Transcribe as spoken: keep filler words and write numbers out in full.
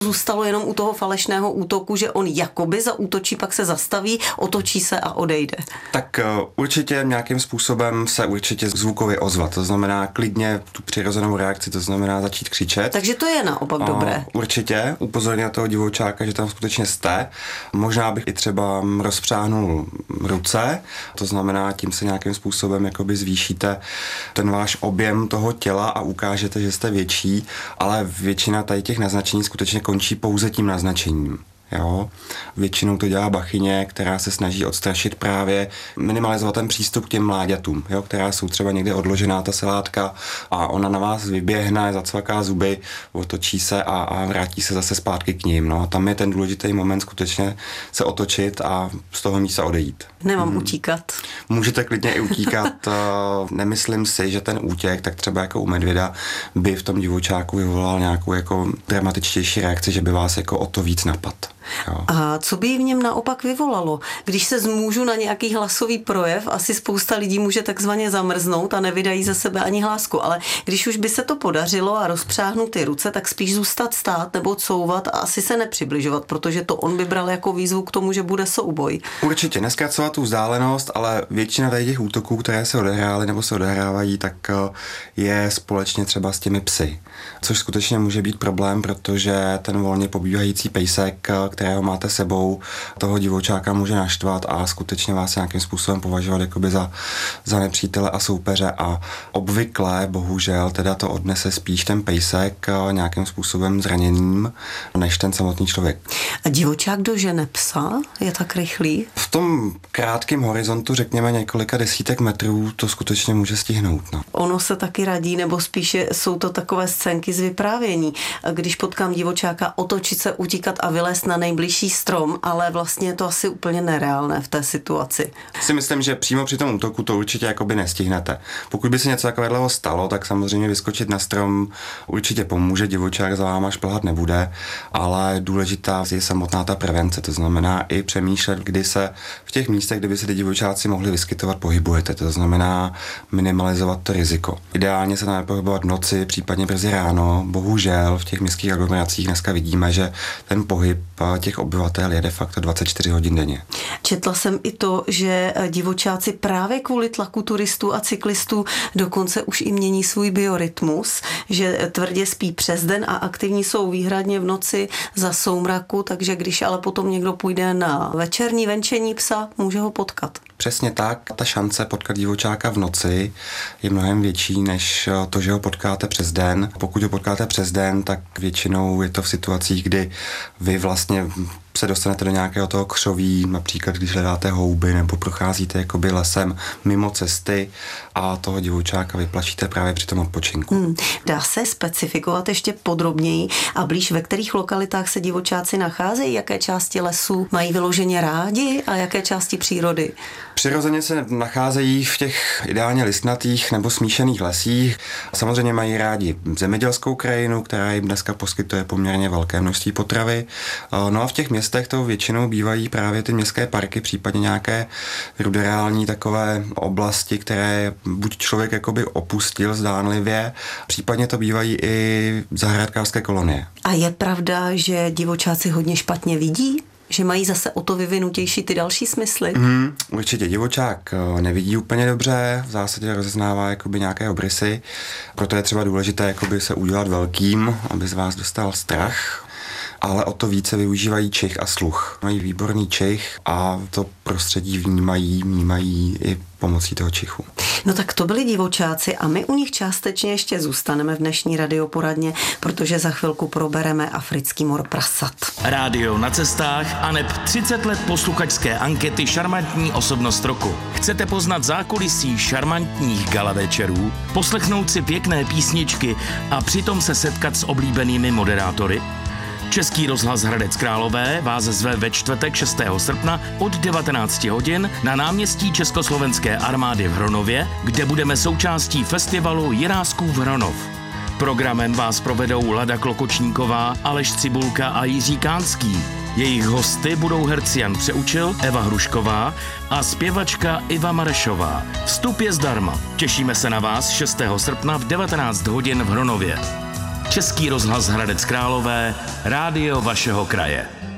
Zůstalo jenom u toho falešného útoku, že on jakoby zaútočí, pak se zastaví, otočí se a odejde. Tak uh, určitě nějakým způsobem se určitě zvukově ozvat. To znamená klidně tu přirozenou reakci, to znamená začít křičet. Takže to je naopak uh, dobré. Určitě upozornit toho divočáka, že tam skutečně jste. Možná bych i třeba rozpřáhnul ruce, to znamená tím se nějakým způsobem jakoby zvýšíte ten váš objem toho těla a ukážete, že jste větší, ale většina tady těch naznačení skutečně končí pouze tím naznačením. Jo. Většinou to dělá bachyně, která se snaží odstrašit právě, minimalizovat ten přístup k těm mláďatům, jo, která jsou třeba někde odložená ta selátka a ona na vás vyběhne, zacvaká zuby, otočí se a, a vrátí se zase zpátky k ním. No. A tam je ten důležitý moment skutečně se otočit a z toho místa odejít. Nemám hmm. utíkat. Můžete klidně i utíkat. Nemyslím si, že ten útěk, tak třeba jako u medvěda, by v tom divočáku vyvolal nějakou jako dramatičtější reakci, že by vás jako o to víc napad. Jo. A co by v něm naopak vyvolalo? Když se zmůžu na nějaký hlasový projev, asi spousta lidí může takzvaně zamrznout a nevydají ze sebe ani hlásku, ale když už by se to podařilo a rozpřáhnout ty ruce, tak spíš zůstat stát nebo couvat a asi se nepřibližovat, protože to on by bral jako výzvu k tomu, že bude souboj. Určitě neskracovat tu vzdálenost, ale většina tady těch útoků, které se odehrály nebo se odehrávají, tak je společně třeba s těmi psy. Což skutečně může být problém, protože ten volně pobíhající pejsek, kterého máte sebou, toho divočáka může naštvat a skutečně vás nějakým způsobem považovat jakoby za, za nepřítele a soupeře a obvykle, bohužel, teda to odnese spíš ten pejsek nějakým způsobem zraněným, než ten samotný člověk. A divočák dožene psa? Je tak rychlý? V tom krátkém horizontu, řekněme několika desítek metrů, to skutečně může stihnout. No. Ono se taky radí, nebo spíše jsou to takové scénky z vyprávění. Když potkám divočáka, otočit se, utíkat a vylézt na nejbližší strom, ale vlastně je to asi úplně nereálné v té situaci. Si myslím, že přímo při tom útoku to určitě jakoby nestihnete. Pokud by se něco takového stalo, tak samozřejmě vyskočit na strom určitě pomůže, divočák za váma šplhat nebude, ale důležitá je samotná ta prevence, to znamená i přemýšlet, kdy se v těch místech, kde by se ty divočáci mohli vyskytovat, pohybujete, to znamená minimalizovat to riziko. Ideálně se tam pohybovat v noci, případně brzy ráno. Bohužel v těch městských aglomeracích dneska vidíme, že ten pohyb těch obyvatel je de facto dvacet čtyři hodin denně. Četla jsem i to, že divočáci právě kvůli tlaku turistů a cyklistů dokonce už i mění svůj biorytmus, že tvrdě spí přes den a aktivní jsou výhradně v noci za soumraku, takže když ale potom někdo půjde na večerní venčení psa, může ho potkat. Přesně tak, ta šance potkat divočáka v noci je mnohem větší, než to, že ho potkáte přes den. Pokud ho potkáte přes den, tak většinou je to v situacích, kdy vy vlastně se dostanete do nějakého toho křoví, například když hledáte houby nebo procházíte jakoby lesem mimo cesty a toho divočáka vyplašíte právě při tom odpočinku. Hmm. Dá se specifikovat ještě podrobněji a blíž ve kterých lokalitách se divočáci nacházejí, jaké části lesů mají vyloženě rádi a jaké části přírody? Přirozeně se nacházejí v těch ideálně listnatých nebo smíšených lesích. Samozřejmě mají rádi zemědělskou krajinu, která jim dneska poskytuje poměrně velké množství potravy. No a v těch městech to většinou bývají právě ty městské parky, případně nějaké ruderální takové oblasti, které buď člověk jakoby opustil zdánlivě, případně to bývají i zahrádkářské kolonie. A je pravda, že divočáci hodně špatně vidí? Že mají zase o to vyvinutější ty další smysly? Mm, určitě divočák nevidí úplně dobře, v zásadě rozeznává jakoby nějaké obrysy, proto je třeba důležité jakoby se udělat velkým, aby z vás dostal strach. Ale o to více využívají čich a sluch. Mají výborný čich a to prostředí vnímají, vnímají i pomocí toho čichu. No tak to byli divočáci a my u nich částečně ještě zůstaneme v dnešní radioporadně, protože za chvilku probereme africký mor prasat. Rádio na cestách aneb třicet let posluchačské ankety Šarmantní osobnost roku. Chcete poznat zákulisí šarmantních gala večerů, poslechnout si pěkné písničky a přitom se setkat s oblíbenými moderátory? Český rozhlas Hradec Králové vás zve ve čtvrtek šestého srpna od devatenáct hodin na náměstí Československé armády v Hronově, kde budeme součástí festivalu Jiráskův Hronov. Programem vás provedou Lada Klokočníková, Aleš Cibulka a Jiří Kánský. Jejich hosty budou herci Jan Přeučil, Eva Hrušková a zpěvačka Iva Marešová. Vstup je zdarma. Těšíme se na vás šestého srpna v devatenáct hodin v Hronově. Český rozhlas Hradec Králové, rádio vašeho kraje.